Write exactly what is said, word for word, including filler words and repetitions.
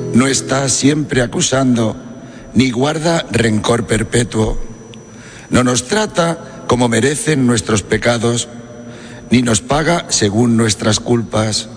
No está siempre acusando, ni guarda rencor perpetuo. No nos trata como merecen nuestros pecados, ni nos paga según nuestras culpas.